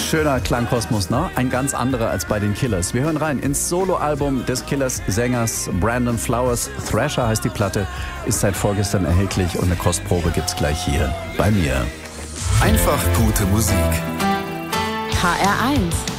Schöner Klangkosmos, ne? Ein ganz anderer als bei den Killers. Wir hören rein ins Soloalbum des Killers-Sängers Brandon Flowers. Thrasher heißt die Platte, ist seit vorgestern erhältlich und eine Kostprobe gibt's gleich hier bei mir. Einfach gute Musik. HR1